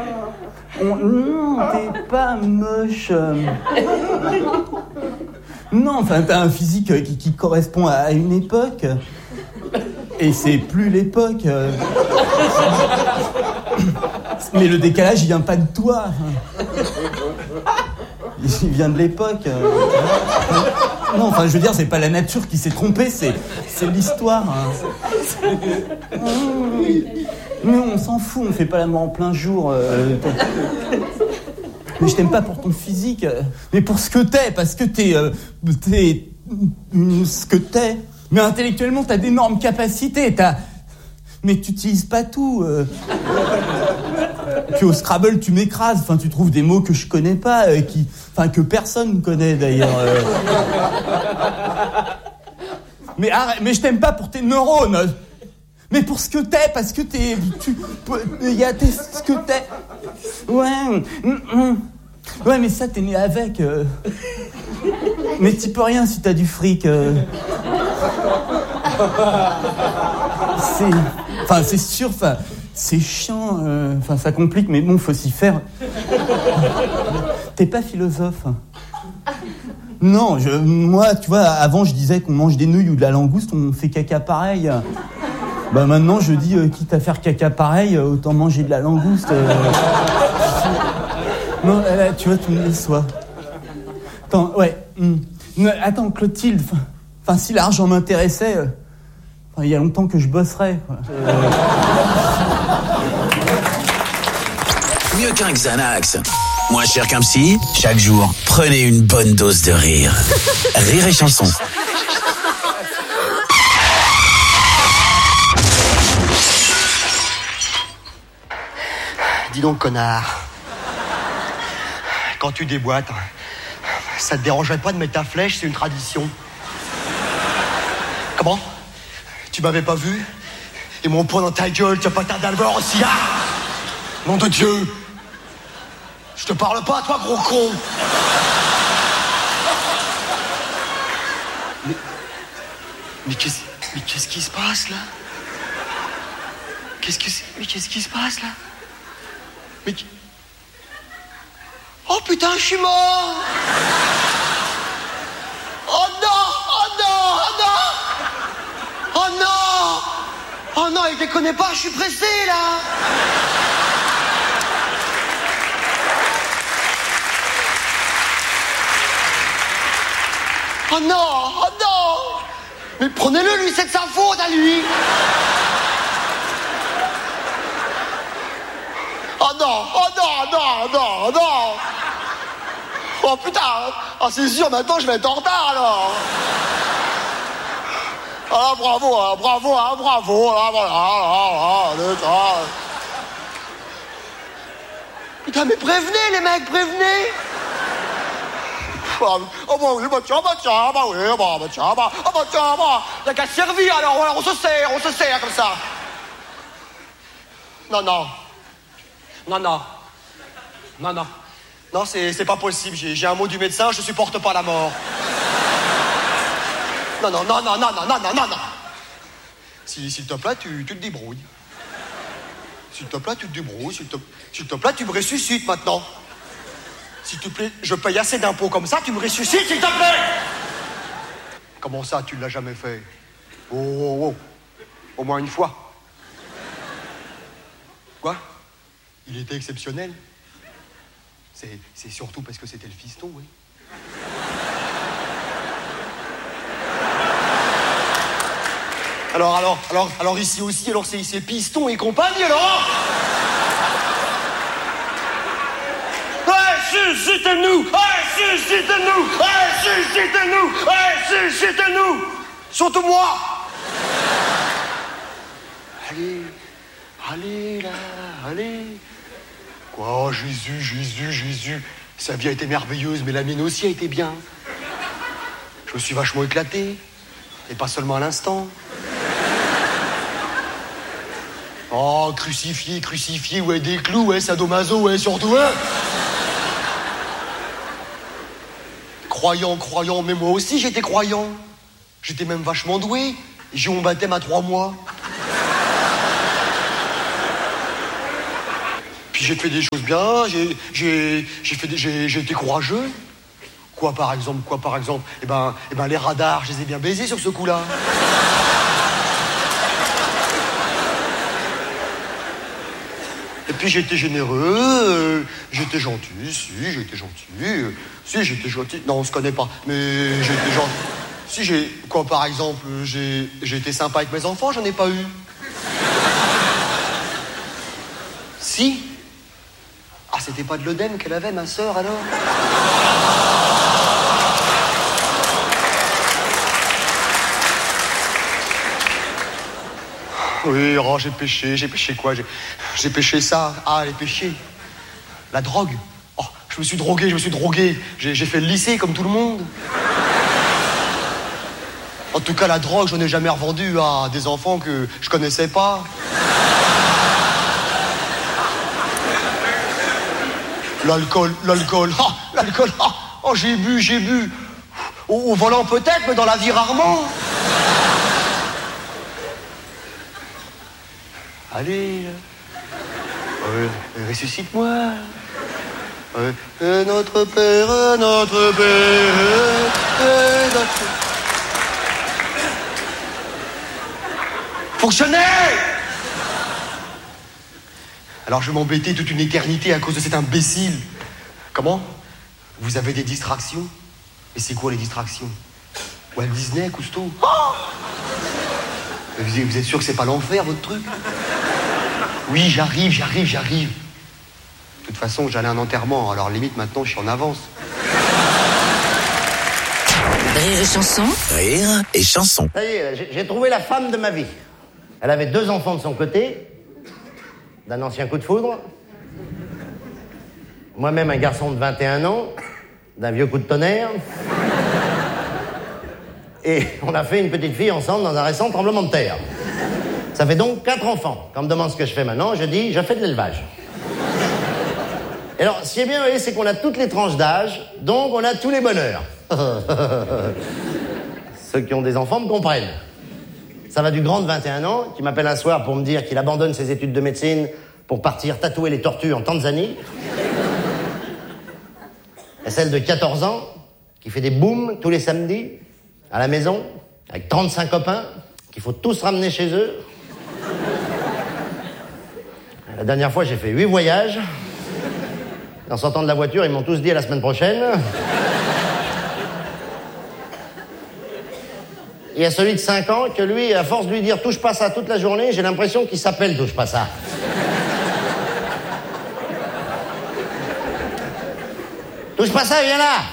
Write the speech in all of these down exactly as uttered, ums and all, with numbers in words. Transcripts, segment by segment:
On... Non, t'es pas moche. Non, enfin, t'as un physique qui, qui correspond à une époque. Et c'est plus l'époque. Mais le décalage, il vient pas de toi. Il vient de l'époque. Non, enfin, je veux dire, c'est pas la nature qui s'est trompée, c'est, c'est l'histoire. Mais on s'en fout, on fait pas l'amour en plein jour. Mais je t'aime pas pour ton physique, mais pour ce que t'es, parce que t'es... Euh, t'es... ce que t'es. Mais intellectuellement, t'as d'énormes capacités, t'as... Mais tu n'utilises pas tout. Euh... Puis au Scrabble, tu m'écrases. Enfin, tu trouves des mots que je connais pas, euh, qui... enfin, que personne ne connaît d'ailleurs. Euh... Mais arrête, mais je t'aime pas pour tes neurones. Mais pour ce que t'es, parce que t'es... Tu... Il y a tes... ce que t'es... Ouais... Ouais, mais ça, t'es né avec. Euh... Mais t'y peux rien si t'as du fric. Euh... C'est... Enfin, c'est sûr, enfin, c'est chiant, euh... enfin, ça complique, mais bon, faut s'y faire. T'es pas philosophe. Non, je... moi, tu vois, avant, je disais qu'on mange des nouilles ou de la langouste, on fait caca pareil. Bah maintenant, je dis, euh, quitte à faire caca pareil, autant manger de la langouste. Euh... Non, là, là, tu vois, tu me déçois. Attends, ouais. Hum. Attends, Clotilde. Enfin, si l'argent m'intéressait, euh... enfin, il y a longtemps que je bosserais. Quoi. Euh... Mieux qu'un Xanax. Moins cher qu'un psy. Chaque jour, prenez une bonne dose de rire. Rire et chanson. Dis donc, connard. Quand tu déboîtes, ça te dérangerait pas de mettre ta flèche, c'est une tradition. Comment? Tu m'avais pas vu? Et mon poing dans ta gueule, tu vas pas tarder à le voir aussi. Ah! Nom de Dieu! Je te parle pas, toi, gros con! Mais... Mais qu'est-ce... Mais qu'est-ce qui se passe, là? Qu'est-ce que c'est... Mais qu'est-ce qui se passe, là? Mais... Oh putain, je suis mort! Oh non! Oh non! Oh non! Oh non! Oh non, il déconne pas, je suis pressé là! Oh non! Oh non! Mais prenez-le, lui, c'est de sa faute à lui! Oh non! Oh non! Non! Non! Non! Oh putain! Ah, c'est sûr, maintenant je vais être en retard alors! Ah bravo, ah, bravo, ah, bravo, ah, voilà, ah, ah, ah, putain, mais prévenez les mecs, prévenez! Oh, oh bah oui, bah tiens, bah tiens, bah oui, bah, bah tiens, bah, oh, bah tiens, bah, y'a qu'à servir alors, voilà, on se sert, on se sert comme ça. Non, non. Non, non. Non, non. Non, c'est, c'est pas possible, j'ai, j'ai un mot du médecin, je supporte pas la mort. Non, non, non, non, non, non, non, non, non, non. Si, s'il te plaît, tu, tu te débrouilles. S'il te plaît, tu te débrouilles. S'il te, s'il te plaît, tu me ressuscites maintenant. S'il te plaît, je paye assez d'impôts comme ça, tu me ressuscites, s'il te plaît. Comment ça, tu l'as jamais fait? Oh, oh, oh. Au moins une fois. Quoi? Il était exceptionnel. C'est, c'est surtout parce que c'était le fiston, oui. Alors, alors, alors, alors ici aussi, alors c'est, c'est piston et compagnie, alors. Ouais, suscitez-nous! Ouais, suscitez-nous! Ouais, suscitez-nous! Ouais, suscitez-nous! Surtout moi! Allez, allez là, allez. Quoi, oh, Jésus, Jésus, Jésus. Sa vie a été merveilleuse, mais la mienne aussi a été bien. Je me suis vachement éclaté. Et pas seulement à l'instant. Oh, crucifié, crucifié, ouais, des clous, ouais, sadomaso, ouais, surtout, ouais. Croyant, croyant, mais moi aussi j'étais croyant. J'étais même vachement doué. J'ai eu mon baptême à trois mois. puis j'ai fait des choses bien, j'ai, j'ai, j'ai, fait des, j'ai, j'ai été courageux. Quoi par exemple, quoi par exemple Eh ben, eh ben les radars, je les ai bien baisés sur ce coup-là. Et puis j'étais généreux, euh, j'étais gentil, si, j'étais gentil, euh, si, j'étais gentil. Non, on se connaît pas, mais j'étais gentil. Si j'ai, quoi par exemple, j'ai, j'ai été sympa avec mes enfants, j'en ai pas eu. Si. Ah, c'était pas de l'œdème qu'elle avait, ma sœur, alors? Oui, oh, j'ai péché, j'ai péché quoi? J'ai, j'ai péché ça. Ah, les péchés. La drogue. Oh, je me suis drogué, je me suis drogué. J'ai, j'ai fait le lycée comme tout le monde. En tout cas, la drogue, je n'en ai jamais revendu à des enfants que je connaissais pas. L'alcool, l'alcool, ah, l'alcool, ah, oh, j'ai bu, j'ai bu. Au, au volant peut-être, mais dans la vie rarement. Allez, euh, ressuscite-moi. Euh, euh, notre Père, euh, notre Père, euh, euh, notre... Fonctionnez! Alors je vais m'embêter toute une éternité à cause de cet imbécile. Comment? Vous avez des distractions? Et c'est quoi les distractions? Walt Disney, Cousteau? Oh, vous, vous êtes sûr que c'est pas l'enfer, votre truc? Oui, j'arrive, j'arrive, j'arrive. De toute façon, j'allais à un enterrement, alors limite maintenant, je suis en avance. Rire et chanson. Rire et chanson. Ça y est, j'ai, j'ai trouvé la femme de ma vie. Elle avait deux enfants de son côté, d'un ancien coup de foudre. Moi-même, un garçon de vingt et un ans, d'un vieux coup de tonnerre. Et on a fait une petite fille ensemble dans un récent tremblement de terre. Ça fait donc quatre enfants. Quand on me demande ce que je fais maintenant, je dis, je fais de l'élevage. Et alors, ce qui est bien, vous voyez, c'est qu'on a toutes les tranches d'âge, donc on a tous les bonheurs. Ceux qui ont des enfants me comprennent. Ça va du grand de vingt et un ans, qui m'appelle un soir pour me dire qu'il abandonne ses études de médecine pour partir tatouer les tortues en Tanzanie. Et celle de quatorze ans, qui fait des booms tous les samedis, à la maison, avec trente-cinq copains, qu'il faut tous ramener chez eux. La dernière fois, j'ai fait huit voyages. En sortant de la voiture, ils m'ont tous dit à la semaine prochaine. Il y a celui de cinq ans que lui, à force de lui dire touche pas ça toute la journée, j'ai l'impression qu'il s'appelle touche pas ça. Touche pas ça, viens là.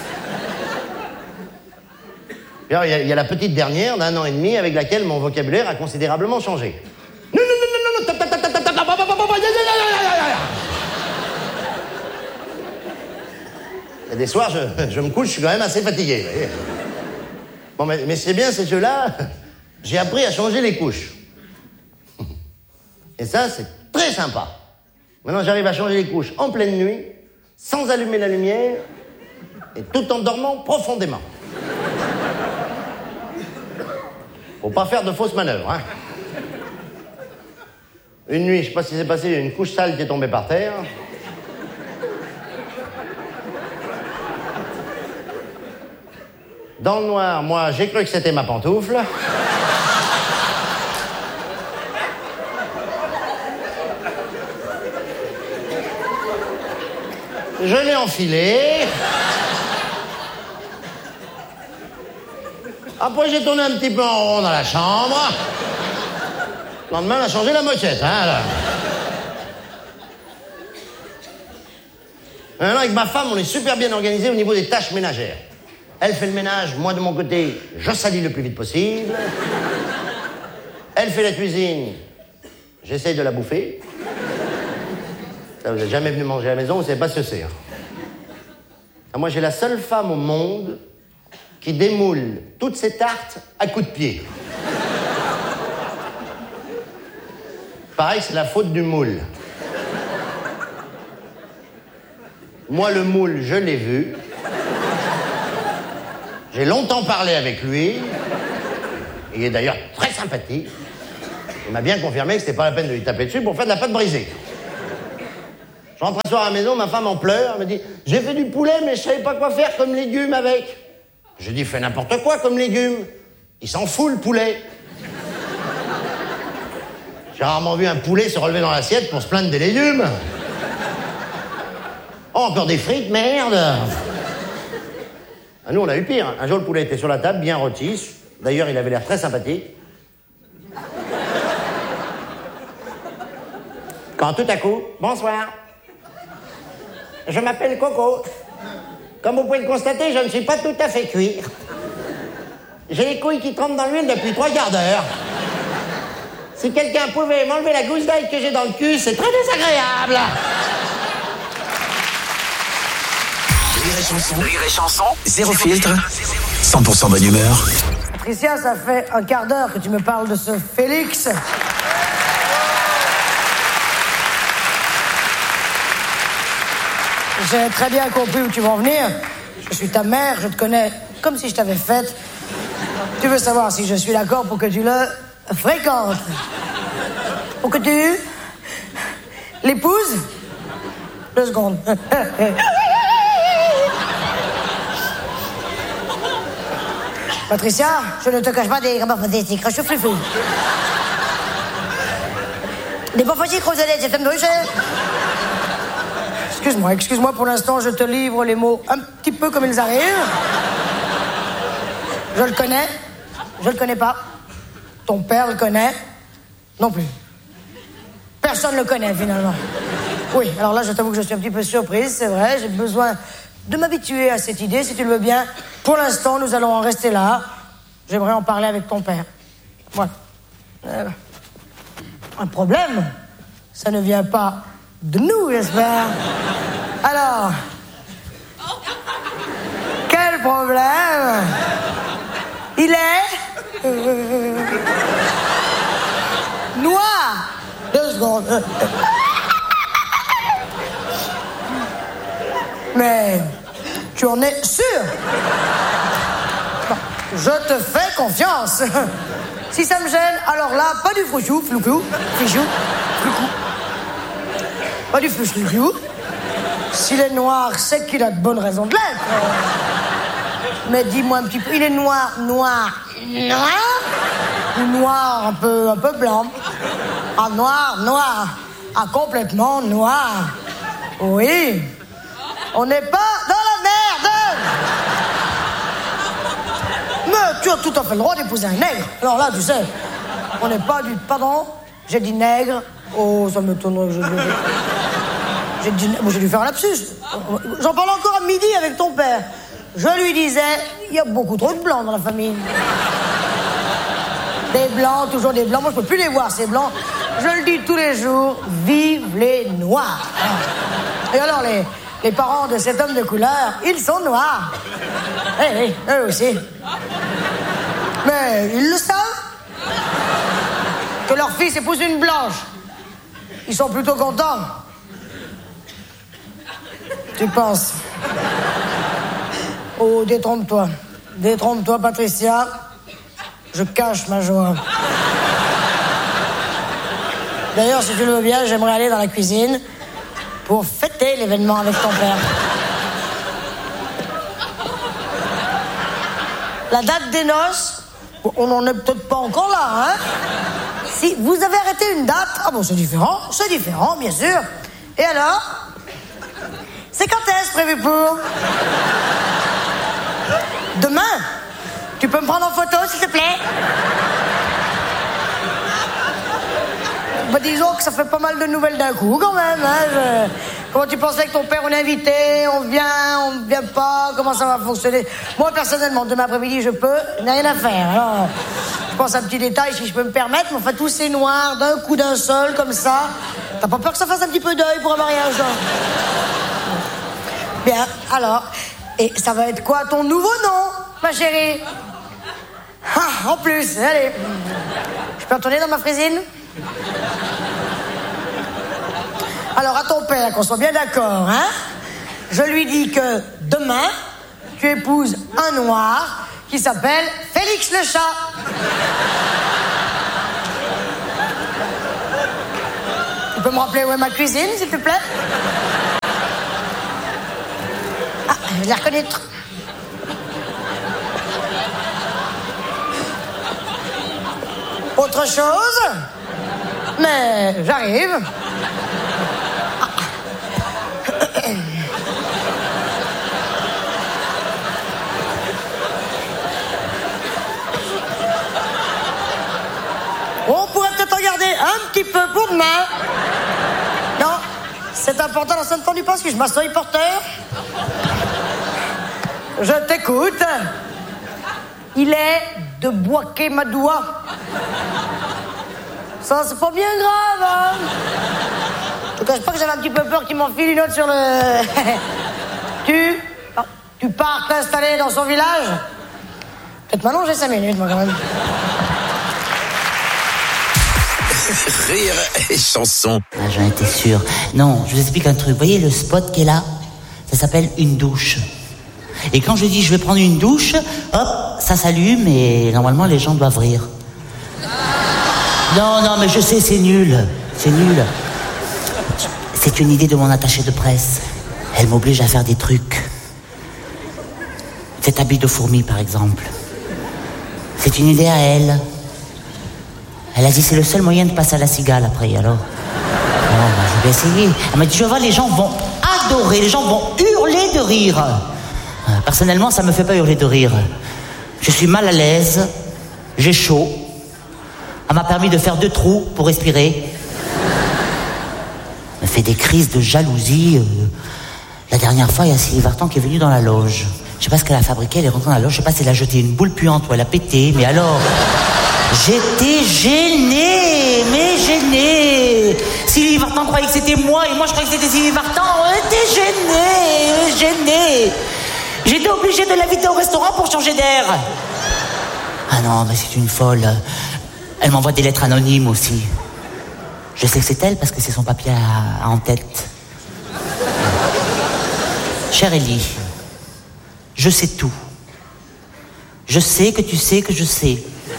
Puis alors, il y, a, il y a la petite dernière d'un an et demi avec laquelle mon vocabulaire a considérablement changé. Non, non, non, non, non, tap, tap, tap, tap, tap, tap, tap, tap, tap, tap. Il y a des soirs, je, je me couche, je suis quand même assez fatigué. Vous voyez. Bon, mais, mais c'est bien, ces jeux-là, j'ai appris à changer les couches. Et ça, c'est très sympa. Maintenant, j'arrive à changer les couches en pleine nuit, sans allumer la lumière, et tout en dormant profondément. Faut pas faire de fausses manœuvres, hein. Une nuit, je sais pas ce qui s'est passé, il y a une couche sale qui est tombée par terre. Dans le noir, moi, j'ai cru que c'était ma pantoufle. Je l'ai enfilée. Après, j'ai tourné un petit peu en rond dans la chambre. Le lendemain, on a changé la moquette, hein, là. Maintenant, avec ma femme, on est super bien organisé au niveau des tâches ménagères. Elle fait le ménage, moi de mon côté, je salis le plus vite possible. Elle fait la cuisine, j'essaye de la bouffer. Ça, vous n'êtes jamais venu manger à la maison, vous ne savez pas ce que c'est. Hein. Moi, j'ai la seule femme au monde qui démoule toutes ses tartes à coups de pied. Pareil, c'est la faute du moule. Moi, le moule, je l'ai vu. J'ai longtemps parlé avec lui. Il est d'ailleurs très sympathique. Il m'a bien confirmé que c'était pas la peine de lui taper dessus pour faire de la pâte brisée. Je rentre un soir à la maison, ma femme en pleure, elle me dit « J'ai fait du poulet, mais je savais pas quoi faire comme légumes avec. » J'ai dit « Fais n'importe quoi comme légumes. Il s'en fout, le poulet. » J'ai rarement vu un poulet se relever dans l'assiette pour se plaindre des légumes. Oh, encore des frites, merde. Ah, nous, on a eu pire. Un jour, le poulet était sur la table, bien rôti. D'ailleurs, il avait l'air très sympathique. Quand tout à coup, bonsoir. Je m'appelle Coco. Comme vous pouvez le constater, je ne suis pas tout à fait cuit. J'ai les couilles qui trempent dans l'huile depuis trois quarts d'heure. Si quelqu'un pouvait m'enlever la gousse d'ail que j'ai dans le cul, c'est très désagréable. Rire et chanson. Rire et chanson. Zéro filtre. cent pour cent bonne humeur. Patricia, ça fait un quart d'heure que tu me parles de ce Félix. J'ai très bien compris où tu veux en venir. Je suis ta mère, je te connais comme si je t'avais faite. Tu veux savoir si je suis d'accord pour que tu le fréquentes. Pour que tu l'épouses. Deux secondes. Patricia, je ne te cache pas des grammaires pathétiques. Je suis fluffu. Des morphologies creuselées, c'est comme bruché. Excuse-moi, excuse-moi, pour l'instant, je te livre les mots un petit peu comme ils arrivent. Je le connais, je le connais pas. Ton père le connaît, non plus. Personne le connaît, finalement. Oui, alors là, je t'avoue que je suis un petit peu surprise, c'est vrai. J'ai besoin de m'habituer à cette idée, si tu le veux bien. Pour l'instant, nous allons en rester là. J'aimerais en parler avec ton père. Voilà. Euh, un problème, ça ne vient pas de nous, j'espère. Alors, quel problème? Il est euh, noir. Deux secondes. Mais tu en es sûr? Bon, je te fais confiance. Si ça me gêne, alors là, pas du frouchou, floucou, fichou, floucou. Pas du flouchou. S'il est noir, c'est qu'il a de bonnes raisons de l'être. Mais dis-moi un petit peu, il est noir, noir, noir? Ou noir, un peu, un peu blanc? Ah, noir, noir. Ah, complètement noir. Oui. On n'est pas dans la merde. Mais tu as tout à fait le droit d'épouser un nègre. Alors là, tu sais, on n'est pas du... Pardon? J'ai dit nègre. Oh, ça m'étonnerait que je... J'ai dit... Bon, j'ai dû faire un lapsus. J'en parlais encore à midi avec ton père. Je lui disais, il y a beaucoup trop de blancs dans la famille. Des blancs, toujours des blancs. Moi, je peux plus les voir, ces blancs. Je le dis tous les jours, vive les noirs. Et alors, les... Les parents de cet homme de couleur, ils sont noirs. Eh oui, eux aussi. Mais ils le savent. Que leur fils épouse une blanche. Ils sont plutôt contents. Tu penses? Oh, détrompe-toi. Détrompe-toi, Patricia. Je cache ma joie. D'ailleurs, si tu le veux bien, j'aimerais aller dans la cuisine pour fêter l'événement avec ton père. La date des noces, on n'en est peut-être pas encore là, hein? Si vous avez arrêté une date, ah bon, c'est différent, c'est différent, bien sûr. Et alors? C'est quand est-ce prévu pour? Demain? Tu peux me prendre en photo, s'il te plaît? Bah, disons que ça fait pas mal de nouvelles d'un coup, quand même. Hein, je... Comment tu pensais que ton père, on est invité, on vient, on ne vient pas, comment ça va fonctionner? Moi, personnellement, demain après-midi, je peux, il n'y a rien à faire. Alors, je pense à un petit détail, si je peux me permettre, mais enfin, tous ces noirs, d'un coup d'un seul, comme ça. T'as pas peur que ça fasse un petit peu d'œil pour un mariage, hein? Bien, alors, et ça va être quoi ton nouveau nom, ma chérie? Ah, en plus, allez. Je peux retourner dans ma frésine? Alors, à ton père, qu'on soit bien d'accord, hein? Je lui dis que demain, tu épouses un noir qui s'appelle Félix le chat. peux me rappeler où est ma cuisine, s'il te plaît? Ah, je l'ai reconnue. Autre chose? Mais j'arrive. Ah. On pourrait peut-être regarder un petit peu pour demain. Non, c'est important dans ce temps du parce que je m'assois porteur. Je t'écoute. Il est de Boaké Madoua. Ça, c'est pas bien grave, hein. Je te cache pas que j'avais un petit peu peur qu'il m'enfile une autre sur le... tu... Tu pars t'installer dans son village? Peut-être maintenant, j'ai cinq minutes, moi, quand même. Rire et chanson. Ah, j'en étais sûr. Non, je vous explique un truc. Vous voyez le spot qui est là? Ça s'appelle une douche. Et quand je dis je vais prendre une douche, hop, ça s'allume et normalement les gens doivent rire. Non, non, mais je sais, c'est nul. C'est nul. C'est une idée de mon attaché de presse. Elle m'oblige à faire des trucs. Cet habit de fourmi, par exemple. C'est une idée à elle. Elle a dit c'est le seul moyen de passer à la cigale après, alors. Oh, bah, je vais essayer. Elle m'a dit, je vois, les gens vont adorer, les gens vont hurler de rire. Personnellement, ça me fait pas hurler de rire. Je suis mal à l'aise, j'ai chaud. Elle m'a permis de faire deux trous pour respirer. Elle me fait des crises de jalousie. La dernière fois, il y a Sylvie Vartan qui est venue dans la loge. Je sais pas ce qu'elle a fabriqué, elle est rentrée dans la loge, je sais pas si elle a jeté une boule puante ou elle a pété, mais alors... J'étais gênée, mais gênée. Sylvie Vartan croyait que c'était moi et moi je croyais que c'était Sylvie Vartan. On était gênée, gênée. J'étais obligée de l'inviter au restaurant pour changer d'air. Ah non, mais c'est une folle. Elle m'envoie des lettres anonymes aussi. Je sais que c'est elle parce que c'est son papier à, à en tête. Chère Ellie, je sais tout. Je sais que tu sais que je sais.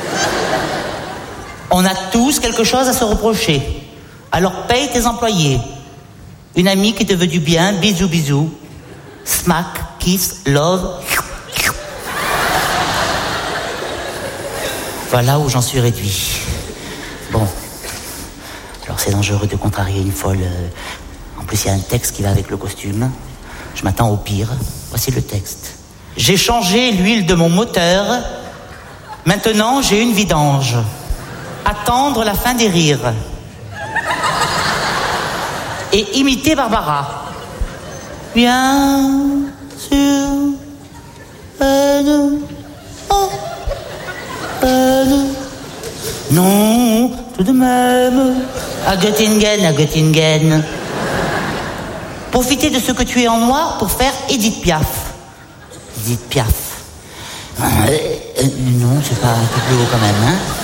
On a tous quelque chose à se reprocher. Alors paye tes employés. Une amie qui te veut du bien, bisous bisous. Smack, kiss, love. Voilà où j'en suis réduit. Bon. Alors c'est dangereux de contrarier une folle. En plus il y a un texte qui va avec le costume. Je m'attends au pire. Voici le texte. J'ai changé l'huile de mon moteur. Maintenant j'ai une vidange. Attendre la fin des rires. Et imiter Barbara. Bien sûr. Peine. Oh. Peine. Non, tout de même. À Göttingen, à Göttingen. Profiter de ce que tu es en noir pour faire Edith Piaf. Edith Piaf. Euh, euh, non, c'est pas un peu plus haut quand même, hein.